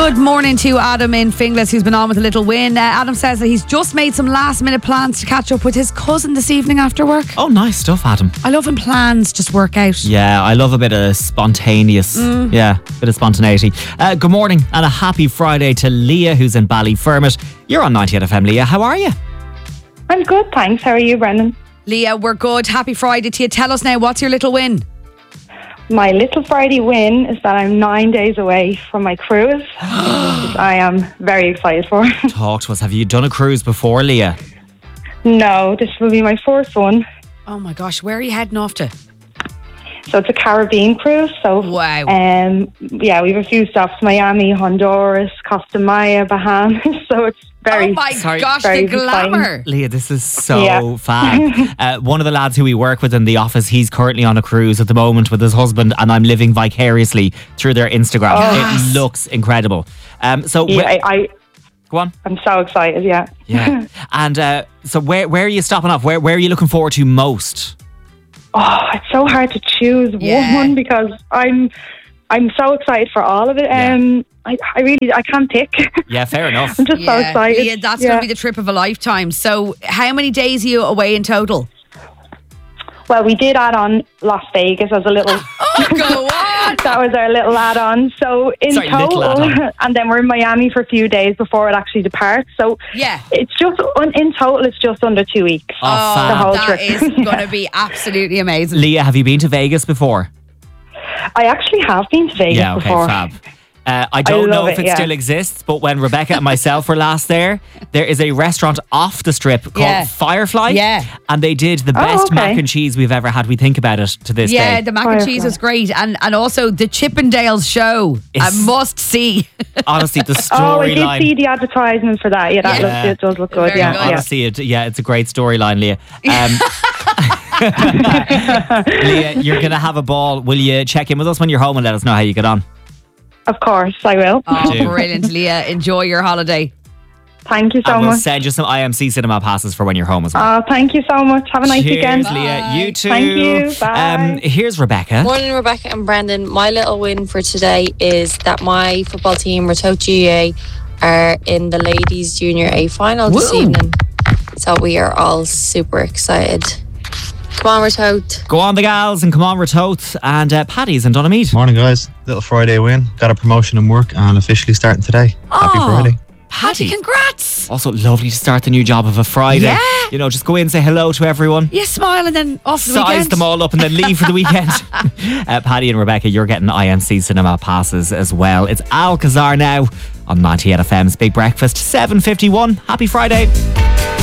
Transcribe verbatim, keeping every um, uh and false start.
Good morning to Adam in Finglas, who's been on with a little win. Uh, Adam says that he's just made some last minute plans to catch up with his cousin this evening after work. Oh, nice stuff, Adam. I love when plans just work out. Yeah, I love a bit of spontaneous. Mm. Yeah, a bit of spontaneity. Uh, good morning and a happy Friday to Leah, who's in Ballyfermot. You're on ninety-eight F M, Leah. How are you? I'm good, thanks. How are you, Brendan? Leah, we're good. Happy Friday to you. Tell us now, what's your little win? My little Friday win is that I'm nine days away from my cruise, which I am very excited for. Talk to us. Have you done a cruise before, Leah? No, this will be my fourth one. Oh my gosh, where are you heading off to? So it's a Caribbean cruise. So wow. Um, yeah, we have a few stops: Miami, Honduras, Costa Maya, Bahamas. So it's very. Oh my Sorry. gosh, very the glamour. exciting. Leah, this is so Yeah. fab. Uh, one of the lads who we work with in the office, he's currently on a cruise at the moment with his husband, and I'm living vicariously through their Instagram. Yes. It looks incredible. Um, so Yeah, wh- I, I, go on. I'm so excited. Yeah. Yeah. And uh, so where where are you stopping off? Where where are you looking forward to most? Oh, it's so hard to choose Yeah. one because I'm, I'm so excited for all of it. Yeah. Um, I, I really, I can't pick. Yeah, fair enough. I'm just so excited. Leah, that's Yeah. going to be the trip of a lifetime. So how many days are you away in total? Well, we did add on Las Vegas as a little. Oh, go on. That was our little add-on. So in Sorry, little total, add-on. and then we're in Miami for a few days before it actually departs. So Yeah. it's just in total, it's just under two weeks. Oh, Oh, fab. The whole that trip. is going to be absolutely amazing. Leah, have you been to Vegas before? I actually have been to Vegas Yeah, okay, before. fab. Uh, I don't know love if it, it yeah. still exists, but when Rebecca and myself were last there, there is a restaurant off the strip called Yeah. Firefly. Yeah. And they did the Oh, best okay. mac and cheese we've ever had. We think about it to this Yeah, day. the mac and cheese Firefly. was great. And and also the Chippendales show. It's- A must see. Honestly, the Oh, I did storyline. see the advertisement for that. Yeah, that Yeah. looks, it does look good. Very Yeah, good. yeah. Honestly, it, yeah, it's a great storyline, Leah. Um, Leah, you're going to have a ball. Will you check in with us when you're home and let us know how you get on? Of course, I will. Oh, Do. brilliant, Leah. Enjoy your holiday. Thank you so and we'll much. send you some I M C cinema passes for when you're home as well. Oh, thank you so much. Have a nice Cheers, weekend. Leah. You too. Thank you. Bye. Um, here's Rebecca. Morning, Rebecca and Brendan. My little win for today is that my football team, Ratoath G A A, are in the ladies' junior A final this Woo. evening. So we are all super excited. Come on, Ratoath. Go on, the gals, and come on, Ratoath and uh, Paddy's and Donamead. Morning, guys. Little Friday win. Got a promotion in work and officially starting today. Happy Oh. Friday. Paddy, congrats. Also, lovely to start the new job of a Friday. Yeah. You know, just go in, say hello to everyone. You smile and then off to the Size weekend. them all up and then leave for the weekend. uh, Paddy and Rebecca, you're getting I M C cinema passes as well. It's Alcazar now on ninety-eight F M's Big Breakfast, seven fifty-one. Happy Friday.